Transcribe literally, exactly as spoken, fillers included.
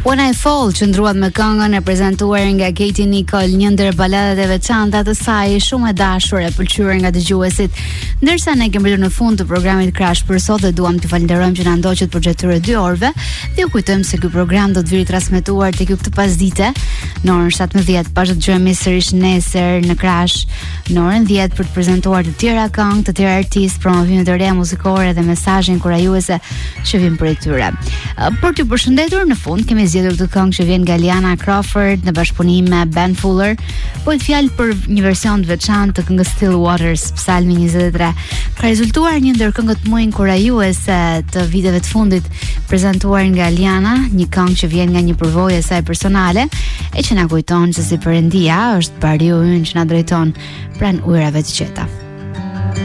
When I Fall qëndruat me këngën e prezantuar nga Katie Nicole, një ndër baladat e veçanta të saj, shumë e dashur e pëlqyer nga dëgjuesit. Ndërsa ne kemi mbërtur në fund të programit Crash për sot dhe duam t'ju falenderojmë që na ndoqët për gjatë këtyre dy orëve dhe ju kujtojmë se ky program do të vijë transmetuar tek ju këtë pasdite në orën shtatëmbëdhjetë. Bashkë të dëgjojmë sërish nesër në Crash në orën dhjetë për të prezantuar të tjera këngë, të tjera artistë, promovime të reja muzikore dhe mesazhe inkurajuese që vijnë prej tyre. Për t'ju përshëndetur në fund kemi zgjedhur këtë këngë që vjen nga Liana Crawford në bashkëpunim me Ben Fuller. Bëhet fjalë për një version të veçantë të këngës Still Waters, Psalmi njëzet e tre. Ka rezultuar një ndër këngët më inkurajuese të viteve të fundit prezantuar nga Liana, një këngë që vjen nga një përvojë e saj personale e që na kujton se si Perëndia është bariu ynë që na drejton pranë ujërave të qeta.